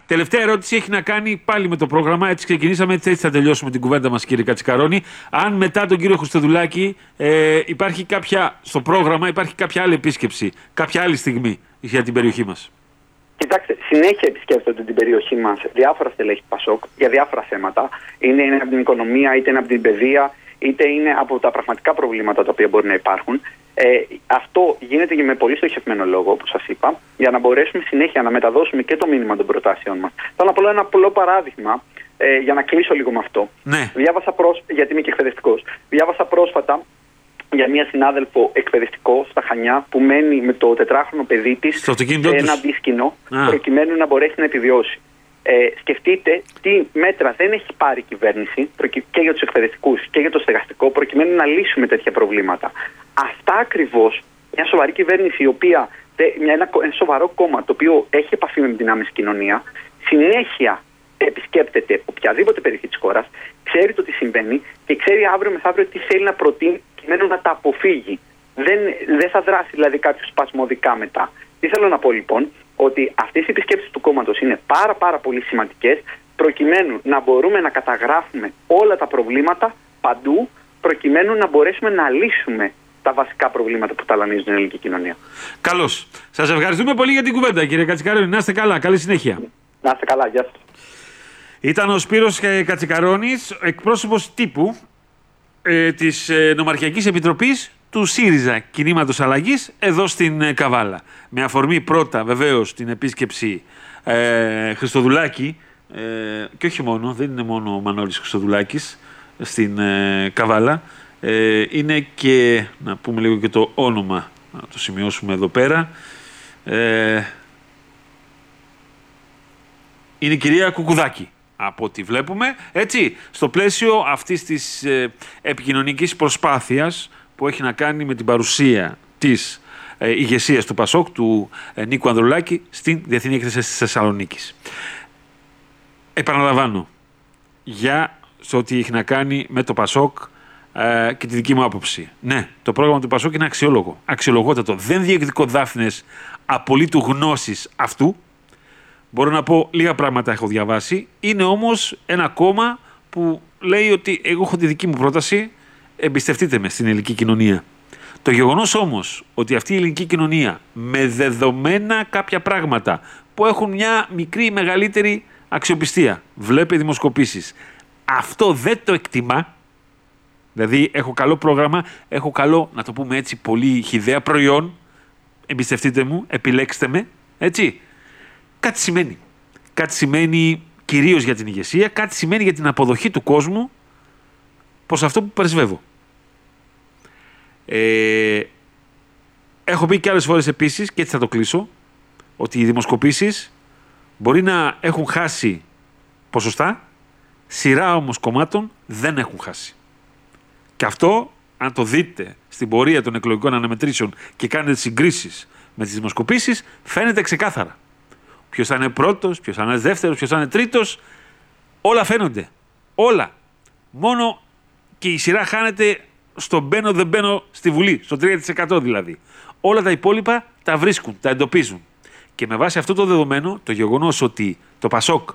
τελευταία ερώτηση έχει να κάνει πάλι με το πρόγραμμα. Έτσι ξεκινήσαμε, έτσι θα τελειώσουμε την κουβέντα μας, κύριε Κατσικαρώνη. Αν μετά τον κύριο Χριστοδουλάκη υπάρχει στο πρόγραμμα υπάρχει κάποια άλλη επίσκεψη, κάποια άλλη στιγμή για την περιοχή μας. Κοιτάξτε, συνέχεια επισκέπτονται την περιοχή μας διάφορα στελέχη του ΠΑΣΟΚ για διάφορα θέματα. Είναι από την οικονομία, είτε είναι από την παιδεία, είτε είναι από τα πραγματικά προβλήματα τα οποία μπορεί να υπάρχουν. Αυτό γίνεται και με πολύ στοχευμένο λόγο, όπως σας είπα, για να μπορέσουμε συνέχεια να μεταδώσουμε και το μήνυμα των προτάσεων μας. Θέλω να πω ένα απλό παράδειγμα, για να κλείσω λίγο με αυτό. Ναι. Γιατί είμαι και εκπαιδευτικός. Διάβασα πρόσφατα για μια συνάδελφο εκπαιδευτικό στα Χανιά που μένει με το 4χρονο παιδί της σε ένα αντίσκηνο προκειμένου να μπορέσει να επιβιώσει. Σκεφτείτε τι μέτρα δεν έχει πάρει η κυβέρνηση και για τους εκπαιδευτικούς και για το στεγαστικό προκειμένου να λύσουμε τέτοια προβλήματα. Αυτά ακριβώς μια σοβαρή κυβέρνηση, ένα σοβαρό κόμμα το οποίο έχει επαφή με την άμεση κοινωνία, συνέχεια επισκέπτεται οποιαδήποτε περιοχή της χώρας, ξέρει το τι συμβαίνει και ξέρει αύριο μεθαύριο τι θέλει να προτείνει προκειμένου να τα αποφύγει. Δεν θα δράσει δηλαδή κάποιο σπασμωδικά μετά. Τι θέλω να πω λοιπόν, ότι αυτές οι επισκέψεις του κόμματος είναι πάρα πολύ σημαντικές προκειμένου να μπορούμε να καταγράφουμε όλα τα προβλήματα παντού, προκειμένου να μπορέσουμε να λύσουμε τα βασικά προβλήματα που ταλανίζουν την ελληνική κοινωνία. Καλώς. Σας ευχαριστούμε πολύ για την κουβέντα, κύριε Κατσικαρώνη. Να είστε καλά. Καλή συνέχεια. Να είστε καλά. Γεια σας. Ήταν ο Σπύρος Κατσικαρώνης, εκπρόσωπος τύπου της Νομαρχιακής Επιτροπής του ΣΥΡΙΖΑ Κινήματος Αλλαγής εδώ στην Καβάλα. Με αφορμή πρώτα βεβαίως την επίσκεψη Χριστοδουλάκη και όχι μόνο, δεν είναι μόνο ο Μανώλης Χριστοδουλάκης στην Καβάλα, είναι και, να πούμε λίγο και το όνομα, να το σημειώσουμε εδώ πέρα, είναι η κυρία Κουκουδάκη. Από ό,τι βλέπουμε, έτσι, στο πλαίσιο αυτής της επικοινωνικής προσπάθειας που έχει να κάνει με την παρουσία της ηγεσίας του ΠΑΣΟΚ, του Νίκου Ανδρουλάκη, στην Διεθνή Έκθεση της Θεσσαλονίκης. Επαναλαμβάνω, σε ό,τι έχει να κάνει με το ΠΑΣΟΚ και τη δική μου άποψη. Ναι, το πρόγραμμα του ΠΑΣΟΚ είναι αξιόλογο, αξιολογότατο. Δεν διεκδικώ δάφνες απολύτου γνώσης αυτού. Μπορώ να πω λίγα πράγματα έχω διαβάσει. Είναι όμως ένα κόμμα που λέει ότι εγώ έχω τη δική μου πρόταση, εμπιστευτείτε με στην ελληνική κοινωνία. Το γεγονός όμως ότι αυτή η ελληνική κοινωνία με δεδομένα κάποια πράγματα που έχουν μια μικρή ή μεγαλύτερη αξιοπιστία, βλέπει δημοσκοπήσεις, αυτό δεν το εκτιμά. Δηλαδή έχω καλό πρόγραμμα, έχω καλό, να το πούμε έτσι, πολύ χυδαία προϊόν, εμπιστευτείτε μου, επιλέξτε με, έτσι. Κάτι σημαίνει. Κάτι σημαίνει κυρίως για την ηγεσία, κάτι σημαίνει για την αποδοχή του κόσμου προς αυτό που πρεσβεύω. Έχω πει και άλλες φορές επίσης, και έτσι θα το κλείσω, ότι οι δημοσκοπήσεις μπορεί να έχουν χάσει ποσοστά, σειρά όμως κομμάτων δεν έχουν χάσει. Και αυτό, αν το δείτε στην πορεία των εκλογικών αναμετρήσεων και κάνετε συγκρίσεις με τις δημοσκοπήσεις, φαίνεται ξεκάθαρα. Ποιος θα είναι πρώτος, ποιος θα είναι δεύτερος, ποιος θα είναι τρίτος, όλα φαίνονται. Όλα. Μόνο και η σειρά χάνεται στο μπαίνω δεν μπαίνω στη Βουλή, στο 3% δηλαδή. Όλα τα υπόλοιπα τα βρίσκουν, τα εντοπίζουν. Και με βάση αυτό το δεδομένο, το γεγονός ότι το ΠΑΣΟΚ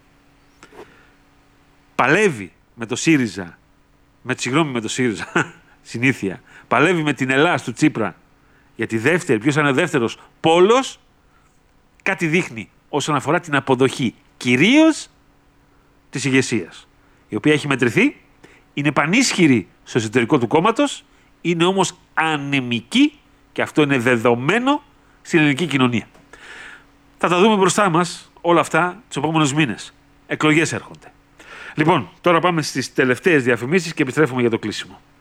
παλεύει με το ΣΥΡΙΖΑ, με το ΣΥΡΙΖΑ, συνήθεια, παλεύει με την Ελλάδα του Τσίπρα για τη δεύτερη, ποιος θα είναι δεύτερος πόλος, κάτι δείχνει όσον αφορά την αποδοχή κυρίως της ηγεσίας, η οποία έχει μετρηθεί, είναι πανίσχυρη στο εσωτερικό του κόμματος, είναι όμως ανεμική και αυτό είναι δεδομένο στην ελληνική κοινωνία. Θα τα δούμε μπροστά μας όλα αυτά τους επόμενους μήνες. Εκλογές έρχονται. Λοιπόν, τώρα πάμε στις τελευταίες διαφημίσεις και επιστρέφουμε για το κλείσιμο.